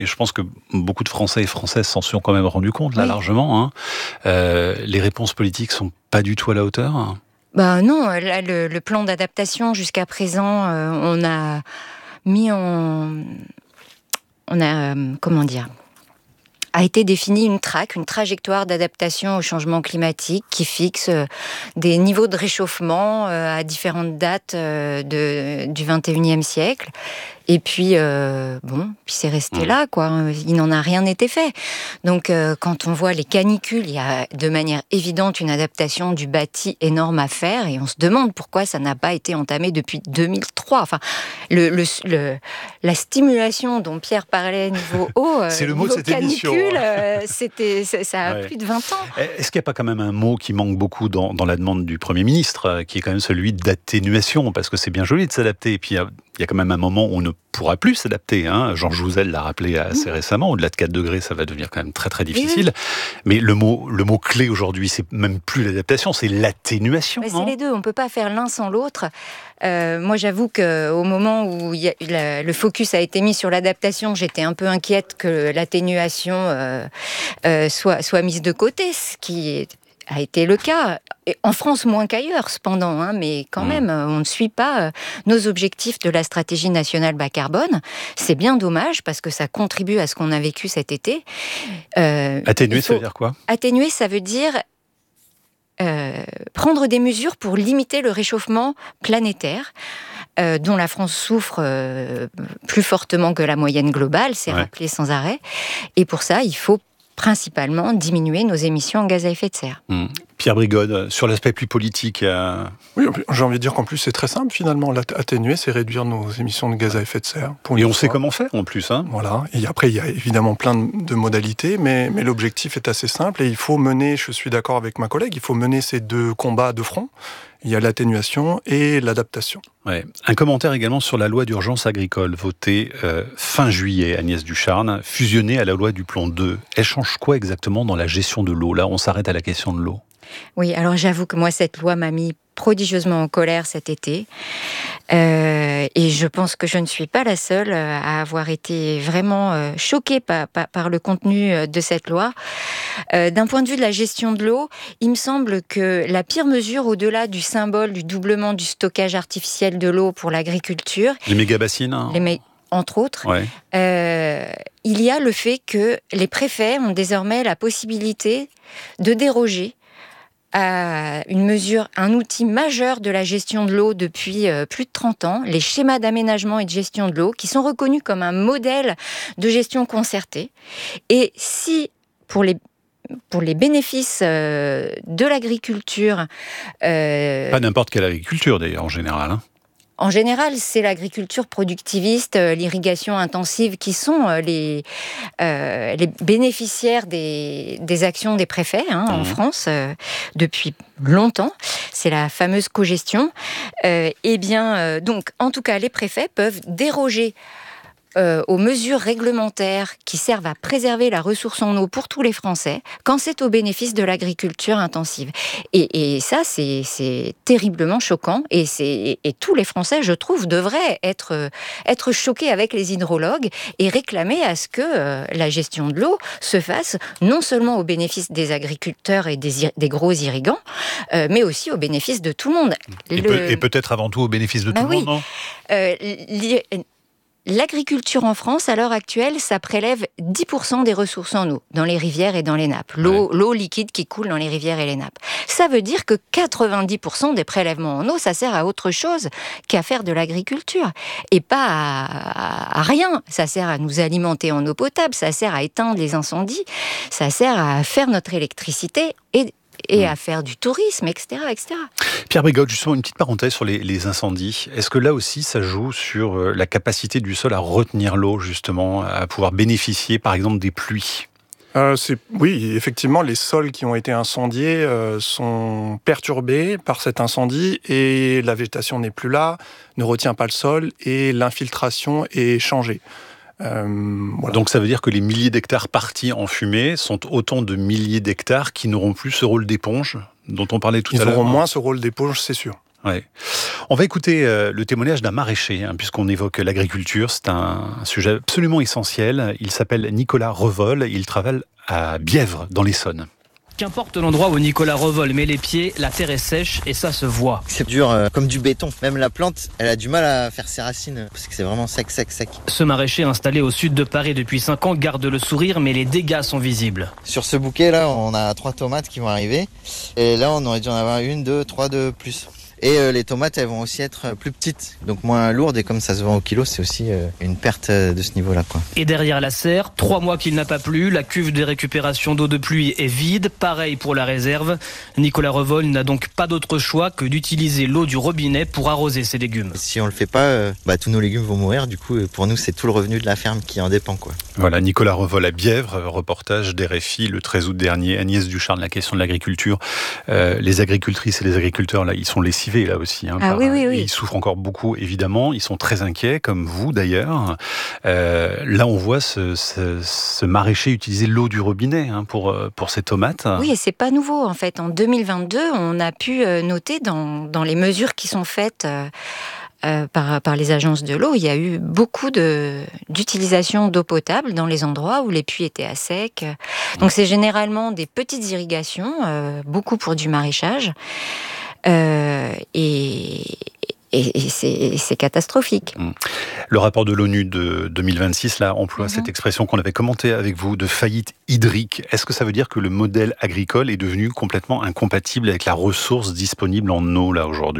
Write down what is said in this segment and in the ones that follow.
Et je pense que beaucoup de Français et Françaises s'en sont quand même rendus compte, là, largement. Hein. Les réponses politiques sont pas du tout à la hauteur. Bah non, là, le plan d'adaptation jusqu'à présent, on a mis en... comment dire, a été définie une trajectoire d'adaptation au changement climatique qui fixe des niveaux de réchauffement à différentes dates du 21e siècle. Et puis, puis c'est resté là, quoi. Il n'en a rien été fait. Donc, quand on voit les canicules, il y a de manière évidente une adaptation du bâti énorme à faire, et on se demande pourquoi ça n'a pas été entamé depuis 2003. Enfin, la stimulation dont Pierre parlait niveau eau, c'est le mot de cette canicule, émission. Ça a plus de 20 ans. Est-ce qu'il n'y a pas quand même un mot qui manque beaucoup dans la demande du Premier ministre, qui est quand même celui d'atténuation, parce que c'est bien joli de s'adapter, et puis il y a quand même un moment où on ne pourra plus s'adapter. Hein. Jean Jouzel l'a rappelé assez récemment. Au-delà de 4 degrés, ça va devenir quand même très très difficile. Mais le mot clé aujourd'hui, c'est même plus l'adaptation, c'est l'atténuation. C'est les deux. On ne peut pas faire l'un sans l'autre. Moi, j'avoue qu'au moment où le focus a été mis sur l'adaptation, j'étais un peu inquiète que l'atténuation soit mise de côté, ce qui a été le cas. Et en France, moins qu'ailleurs, cependant, hein, mais quand même, on ne suit pas nos objectifs de la stratégie nationale bas carbone. C'est bien dommage, parce que ça contribue à ce qu'on a vécu cet été. Atténuer, ça veut dire quoi ? Atténuer, ça veut dire prendre des mesures pour limiter le réchauffement planétaire, dont la France souffre plus fortement que la moyenne globale, c'est rappelé sans arrêt. Et pour ça, il faut principalement diminuer nos émissions en gaz à effet de serre. Pierre Brigode, sur l'aspect plus politique... Oui, j'ai envie de dire qu'en plus c'est très simple finalement. Atténuer, c'est réduire nos émissions de gaz à effet de serre. Et on sait comment faire en plus. Hein. Voilà. Et après, il y a évidemment plein de modalités, mais l'objectif est assez simple et il faut mener, je suis d'accord avec ma collègue, il faut mener ces deux combats de front. Il y a l'atténuation et l'adaptation. Ouais. Un commentaire également sur la loi d'urgence agricole, votée fin juillet, Agnès Ducharne, fusionnée à la loi du plan 2. Elle change quoi exactement dans la gestion de l'eau ? Là, on s'arrête à la question de l'eau. Oui, alors j'avoue que moi, cette loi m'a mis prodigieusement en colère cet été. Et je pense que je ne suis pas la seule à avoir été vraiment choquée par le contenu de cette loi. D'un point de vue de la gestion de l'eau, il me semble que la pire mesure, au-delà du symbole du doublement du stockage artificiel de l'eau pour l'agriculture... Les méga-bassines, hein. Entre autres, il y a le fait que les préfets ont désormais la possibilité de déroger à une mesure, un outil majeur de la gestion de l'eau depuis plus de 30 ans, les schémas d'aménagement et de gestion de l'eau, qui sont reconnus comme un modèle de gestion concertée. Et si, pour les bénéfices de l'agriculture... Pas n'importe quelle agriculture, d'ailleurs, en général, hein. En général, c'est l'agriculture productiviste, l'irrigation intensive qui sont les bénéficiaires des actions des préfets en France depuis longtemps. C'est la fameuse cogestion. Donc, en tout cas, les préfets peuvent déroger aux mesures réglementaires qui servent à préserver la ressource en eau pour tous les Français, quand c'est au bénéfice de l'agriculture intensive. Et ça, c'est terriblement choquant. Et tous les Français, je trouve, devraient être choqués avec les hydrologues et réclamer à ce que la gestion de l'eau se fasse non seulement au bénéfice des agriculteurs et des gros irrigants, mais aussi au bénéfice de tout le monde. Et peut-être avant tout au bénéfice de tout le monde, non ? L'agriculture en France, à l'heure actuelle, ça prélève 10% des ressources en eau, dans les rivières et dans les nappes. L'eau liquide qui coule dans les rivières et les nappes. Ça veut dire que 90% des prélèvements en eau, ça sert à autre chose qu'à faire de l'agriculture. Et pas à rien. Ça sert à nous alimenter en eau potable, ça sert à éteindre les incendies, ça sert à faire notre électricité et à faire du tourisme, etc., etc. Pierre Brigode, justement, une petite parenthèse sur les incendies. Est-ce que là aussi, ça joue sur la capacité du sol à retenir l'eau, justement, à pouvoir bénéficier, par exemple, des pluies ? Oui, effectivement, les sols qui ont été incendiés sont perturbés par cet incendie et la végétation n'est plus là, ne retient pas le sol et l'infiltration est changée. Voilà. Donc ça veut dire que les milliers d'hectares partis en fumée sont autant de milliers d'hectares qui n'auront plus ce rôle d'éponge dont on parlait tout à l'heure. Ils auront moins ce rôle d'éponge, c'est sûr. Ouais. On va écouter le témoignage d'un maraîcher, puisqu'on évoque l'agriculture. C'est un sujet absolument essentiel. Il s'appelle Nicolas Revol. Il travaille à Bièvre, dans l'Essonne. Qu'importe l'endroit où Nicolas Revol met les pieds, la terre est sèche et ça se voit. C'est dur comme du béton. Même la plante, elle a du mal à faire ses racines parce que c'est vraiment sec. Ce maraîcher installé au sud de Paris depuis 5 ans garde le sourire, mais les dégâts sont visibles. Sur ce bouquet là, on a 3 tomates qui vont arriver. Et là, on aurait dû en avoir 1, 2, 3 de plus. Et les tomates, elles vont aussi être plus petites, donc moins lourdes. Et comme ça se vend au kilo, c'est aussi une perte de ce niveau-là, quoi. Et derrière la serre, 3 mois qu'il n'a pas plu, la cuve de récupération d'eau de pluie est vide. Pareil pour la réserve. Nicolas Revol n'a donc pas d'autre choix que d'utiliser l'eau du robinet pour arroser ses légumes. Si on le fait pas, tous nos légumes vont mourir. Du coup, pour nous, c'est tout le revenu de la ferme qui en dépend, quoi. Voilà, Nicolas Revol à Bièvre, reportage d'RFI le 13 août dernier. Agnès Ducharne, la question de l'agriculture. Les agricultrices et les agriculteurs, là, ils sont lessivés, là aussi. Oui. Ils souffrent encore beaucoup, évidemment. Ils sont très inquiets, comme vous, d'ailleurs. Là, on voit ce maraîcher utiliser l'eau du robinet pour ses tomates. Oui, et c'est pas nouveau, en fait. En 2022, on a pu noter dans les mesures qui sont faites par les agences de l'eau, il y a eu beaucoup d'utilisation d'eau potable dans les endroits où les puits étaient à sec. Donc c'est généralement des petites irrigations, beaucoup pour du maraîchage. Et c'est catastrophique. Le rapport de l'ONU de 2026 là, emploie cette expression qu'on avait commentée avec vous de faillite hydrique. Est-ce que ça veut dire que le modèle agricole est devenu complètement incompatible avec la ressource disponible en eau là aujourd'hui ?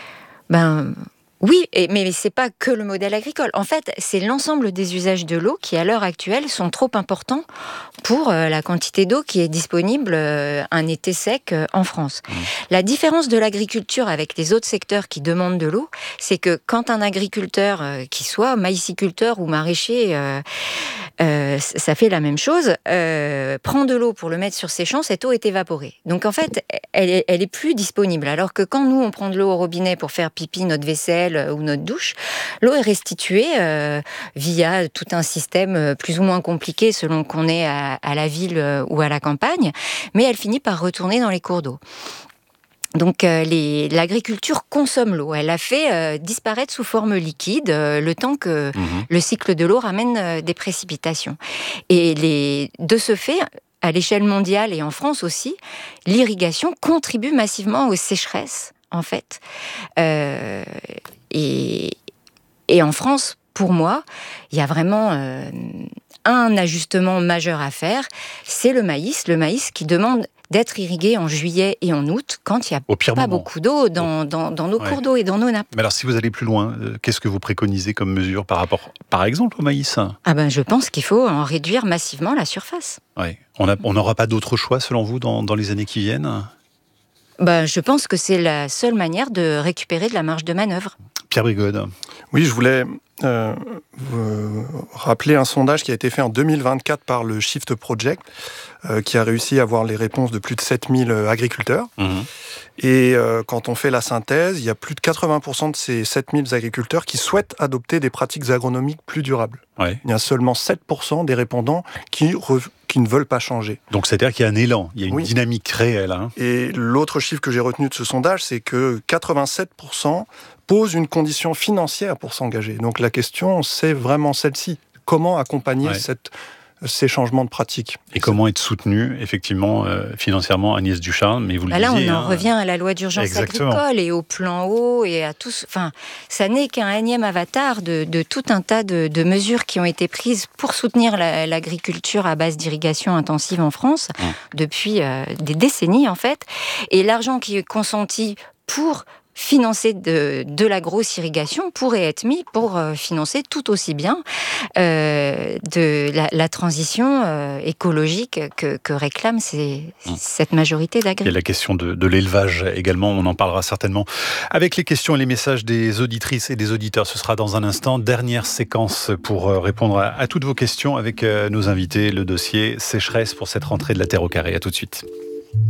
Oui, mais c'est pas que le modèle agricole. En fait, c'est l'ensemble des usages de l'eau qui, à l'heure actuelle, sont trop importants pour la quantité d'eau qui est disponible un été sec en France. La différence de l'agriculture avec les autres secteurs qui demandent de l'eau, c'est que quand un agriculteur, qui soit maïsiculteur ou maraîcher, ça fait la même chose, prend de l'eau pour le mettre sur ses champs, cette eau est évaporée. Donc en fait, elle est plus disponible. Alors que quand nous, on prend de l'eau au robinet pour faire pipi, notre vaisselle ou notre douche, l'eau est restituée via tout un système plus ou moins compliqué selon qu'on est à la ville ou à la campagne, mais elle finit par retourner dans les cours d'eau. Donc l'agriculture consomme l'eau. Elle la fait disparaître sous forme liquide le temps que le cycle de l'eau ramène des précipitations. Et de ce fait, à l'échelle mondiale et en France aussi, l'irrigation contribue massivement aux sécheresses, en fait. Et en France, pour moi, il y a vraiment un ajustement majeur à faire, c'est le maïs qui demande d'être irrigué en juillet et en août, quand il n'y a pas beaucoup d'eau dans nos cours d'eau et dans nos nappes. Mais alors, si vous allez plus loin, qu'est-ce que vous préconisez comme mesure par rapport, par exemple, au maïs ? Je pense qu'il faut en réduire massivement la surface. Ouais. On n'aura pas d'autre choix, selon vous, dans les années qui viennent ? Je pense que c'est la seule manière de récupérer de la marge de manœuvre. Pierre Brigode. Oui, je voulais rappeler un sondage qui a été fait en 2024 par le Shift Project, qui a réussi à avoir les réponses de plus de 7000 agriculteurs. Et quand on fait la synthèse, il y a plus de 80% de ces 7000 agriculteurs qui souhaitent adopter des pratiques agronomiques plus durables. Ouais. Il y a seulement 7% des répondants qui ne veulent pas changer. Donc c'est-à-dire qu'il y a un élan, il y a une dynamique réelle. Et l'autre chiffre que j'ai retenu de ce sondage, c'est que 87% posent une condition financière pour s'engager. Donc la question, c'est vraiment celle-ci. Comment accompagner ces changements de pratiques. Et comment être soutenu, effectivement, financièrement, Agnès Ducharne, mais vous le disiez. Là, on en revient à la loi d'urgence agricole et au plan eau et à tout. Enfin, ça n'est qu'un énième avatar de tout un tas de mesures qui ont été prises pour soutenir l'agriculture à base d'irrigation intensive en France depuis des décennies, en fait. Et l'argent qui est consenti pour financer de la grosse irrigation pourrait être mis pour financer tout aussi bien de la transition écologique que réclame cette majorité d'agriculteurs. Il y a la question de l'élevage également, on en parlera certainement avec les questions et les messages des auditrices et des auditeurs. Ce sera dans un instant, dernière séquence pour répondre à toutes vos questions avec nos invités, le dossier sécheresse pour cette rentrée de la Terre au carré. À tout de suite.